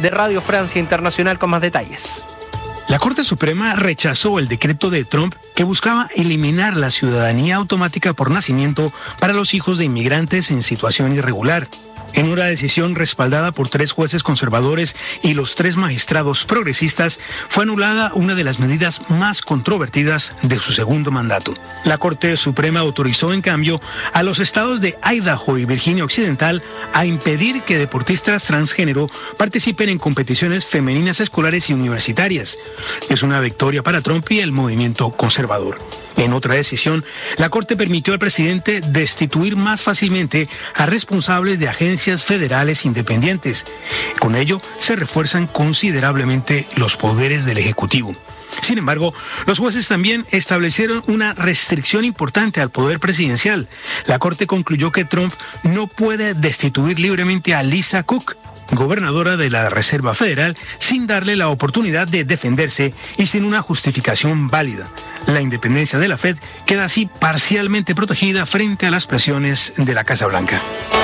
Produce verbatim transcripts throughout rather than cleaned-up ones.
de Radio Francia Internacional con más detalles. La Corte Suprema rechazó el decreto de Trump que buscaba eliminar la ciudadanía automática por nacimiento para los hijos de inmigrantes en situación irregular. En una decisión respaldada por tres jueces conservadores y los tres magistrados progresistas, fue anulada una de las medidas más controvertidas de su segundo mandato. La Corte Suprema autorizó, en cambio, a los estados de Idaho y Virginia Occidental a impedir que deportistas transgénero participen en competiciones femeninas escolares y universitarias. Es una victoria para Trump y el movimiento conservador. En otra decisión, la Corte permitió al presidente destituir más fácilmente a responsables de agencias federales independientes. Con ello, se refuerzan considerablemente los poderes del Ejecutivo. Sin embargo, los jueces también establecieron una restricción importante al poder presidencial. La Corte concluyó que Trump no puede destituir libremente a Lisa Cook, gobernadora de la Reserva Federal, sin darle la oportunidad de defenderse y sin una justificación válida. La independencia de la Fed queda así parcialmente protegida frente a las presiones de la Casa Blanca.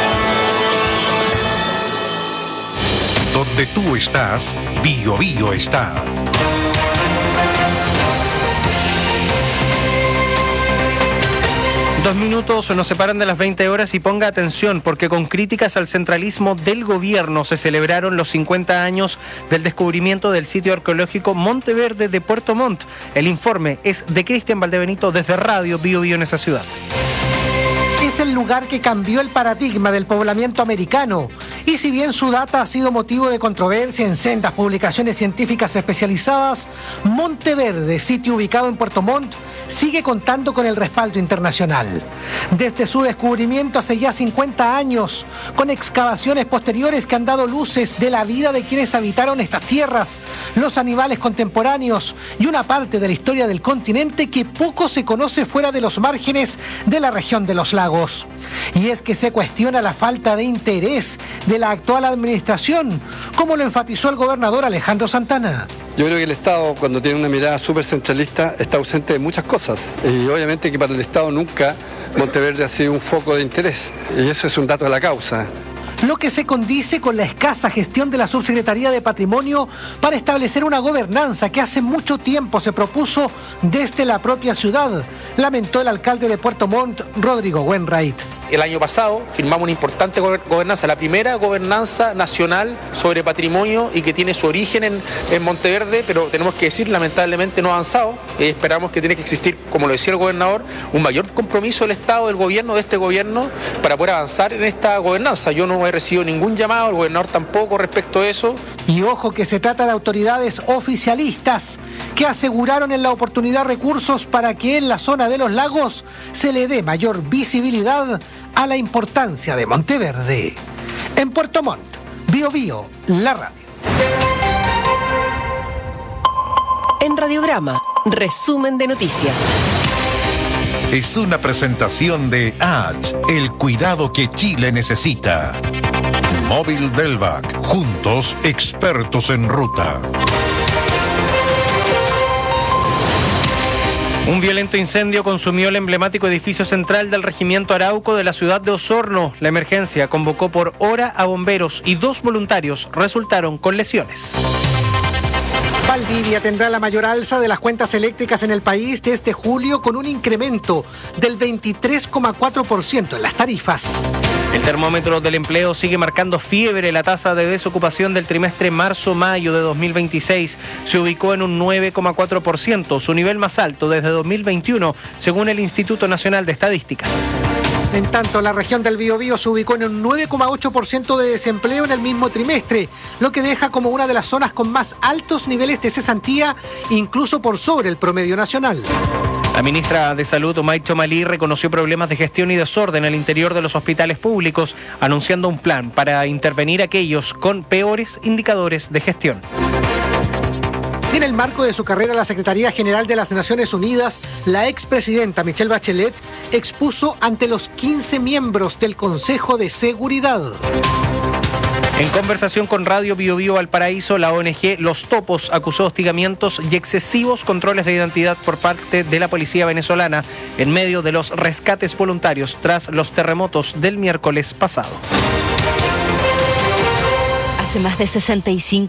Donde tú estás, Bio Bio está. Dos minutos nos separan de las veinte horas y ponga atención porque con críticas al centralismo del gobierno se celebraron los cincuenta años del descubrimiento del sitio arqueológico Monteverde de Puerto Montt. El informe es de Cristian Valdebenito desde Radio Bio Bio en esa ciudad. Es el lugar que cambió el paradigma del poblamiento americano. Y si bien su data ha sido motivo de controversia en sendas publicaciones científicas especializadas, Monteverde, sitio ubicado en Puerto Montt, sigue contando con el respaldo internacional. Desde su descubrimiento hace ya cincuenta años, con excavaciones posteriores que han dado luces de la vida de quienes habitaron estas tierras, los animales contemporáneos y una parte de la historia del continente que poco se conoce fuera de los márgenes de la región de los lagos. Y es que se cuestiona la falta de interés de la actual administración, como lo enfatizó el gobernador Alejandro Santana. Yo creo que el Estado, cuando tiene una mirada súper centralista, está ausente de muchas cosas. Y obviamente que para el Estado nunca Monteverde ha sido un foco de interés. Y eso es un dato de la causa. Lo que se condice con la escasa gestión de la Subsecretaría de Patrimonio para establecer una gobernanza que hace mucho tiempo se propuso desde la propia ciudad, lamentó el alcalde de Puerto Montt, Rodrigo Wainwright. El año pasado firmamos una importante gobernanza, la primera gobernanza nacional sobre patrimonio y que tiene su origen en, en Monteverde, pero tenemos que decir, lamentablemente no ha avanzado. Eh, esperamos que tiene que existir, como lo decía el gobernador, un mayor compromiso del Estado, del gobierno, de este gobierno, para poder avanzar en esta gobernanza. Yo no he recibido ningún llamado, el gobernador tampoco respecto a eso. Y ojo que se trata de autoridades oficialistas que aseguraron en la oportunidad recursos para que en la zona de los lagos se le dé mayor visibilidad a la importancia de Monteverde. En Puerto Montt, Bio Bio, la radio. En Radiograma, resumen de noticias. Es una presentación de A H, el cuidado que Chile necesita. Móvil Delvac, juntos expertos en ruta. Un violento incendio consumió el emblemático edificio central del Regimiento Arauco de la ciudad de Osorno. La emergencia convocó por hora a bomberos y dos voluntarios resultaron con lesiones. Valdivia tendrá la mayor alza de las cuentas eléctricas en el país desde julio, con un incremento del veintitrés coma cuatro por ciento en las tarifas. El termómetro del empleo sigue marcando fiebre. La tasa de desocupación del trimestre marzo-mayo de dos mil veintiséis se ubicó en un nueve coma cuatro por ciento, su nivel más alto desde dos mil veintiuno, según el Instituto Nacional de Estadísticas. En tanto, la región del Biobío se ubicó en un nueve coma ocho por ciento de desempleo en el mismo trimestre, lo que deja como una de las zonas con más altos niveles de cesantía, incluso por sobre el promedio nacional. La ministra de Salud, Omair Chomalí, reconoció problemas de gestión y desorden al interior de los hospitales públicos, anunciando un plan para intervenir a aquellos con peores indicadores de gestión. En el marco de su carrera a la Secretaría General de las Naciones Unidas, la expresidenta Michelle Bachelet expuso ante los quince miembros del Consejo de Seguridad. En conversación con Radio Bio Bio Valparaíso, la O N G Los Topos acusó hostigamientos y excesivos controles de identidad por parte de la policía venezolana en medio de los rescates voluntarios tras los terremotos del miércoles pasado. Hace más de sesenta y cinco